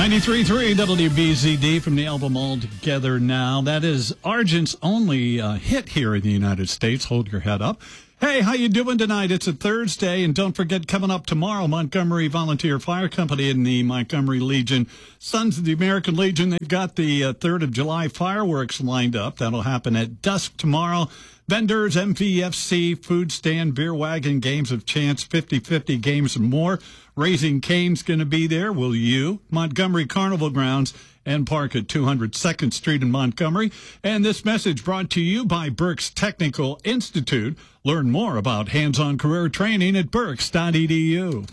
93.3 WBZD from the album All Together Now. That is Argent's only hit here in the United States. Hold your head up. Hey, how you doing tonight? It's a Thursday, and don't forget, coming up tomorrow, Montgomery Volunteer Fire Company and the Montgomery Legion, Sons of the American Legion, they've got the 3rd of July fireworks lined up. That'll happen at dusk tomorrow. Vendors, MVFC, food stand, beer wagon, games of chance, 50-50 games and more. Raising Cane's going to be there. Will you? Montgomery Carnival Grounds and park at 202nd Street in Montgomery. And this message brought to you by Berks Technical Institute. Learn more about hands-on career training at berks.edu.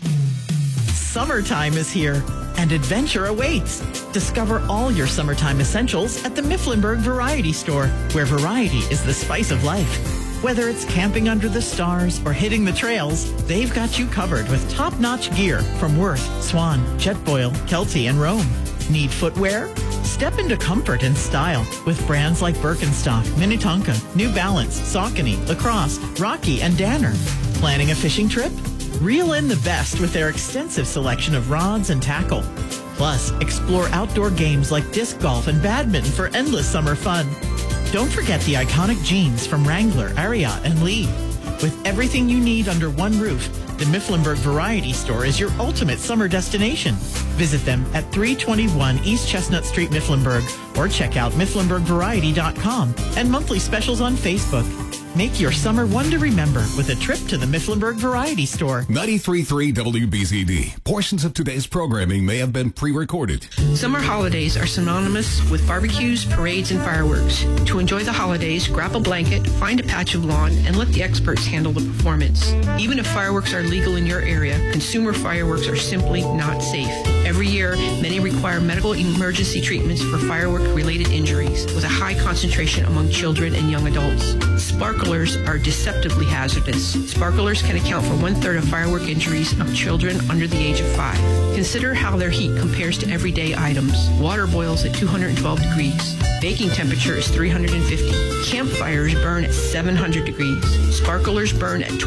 Summertime is here, and adventure awaits. Discover all your summertime essentials at the Mifflinburg Variety Store, where variety is the spice of life. Whether it's camping under the stars or hitting the trails, they've got you covered with top-notch gear from Worth, Swan, Jetboil, Kelty, and Rome. Need footwear? Step into comfort and style with brands like Birkenstock, Minnetonka, New Balance, Saucony, Lacrosse, Rocky, and Danner. Planning a fishing trip? Reel in the best with their extensive selection of rods and tackle. Plus, explore outdoor games like disc golf and badminton for endless summer fun. Don't forget the iconic jeans from Wrangler, Ariat, and Lee. With everything you need under one roof, the Mifflinburg Variety Store is your ultimate summer destination. Visit them at 321 East Chestnut Street, Mifflinburg, or check out mifflinburgvariety.com and monthly specials on Facebook. Make your summer one to remember with a trip to the Mifflinburg Variety Store. 93.3 WBZD. Portions of today's programming may have been pre-recorded. Summer holidays are synonymous with barbecues, parades, and fireworks. To enjoy the holidays, grab a blanket, find a patch of lawn, and let the experts handle the performance. Even if fireworks are legal in your area, consumer fireworks are simply not safe. Every year, many require medical emergency treatments for firework-related injuries, with a high concentration among children and young adults. Sparklers are deceptively hazardous. Sparklers can account for 1/3 of firework injuries of children under the age of 5. Consider how their heat compares to everyday items. Water boils at 212 degrees. Baking temperature is 350. Campfires burn at 700 degrees. Sparklers burn at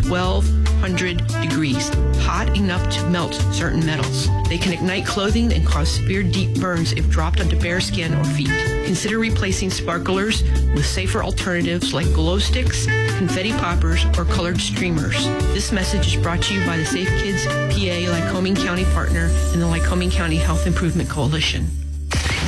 1200 degrees, hot enough to melt certain metals. They can ignite clothing and cause severe deep burns if dropped onto bare skin or feet. Consider replacing sparklers with safer alternatives like glow sticks, confetti poppers, or colored streamers. This message is brought to you by the Safe Kids PA Lycoming County Partner and the Lycoming County Health Improvement Coalition.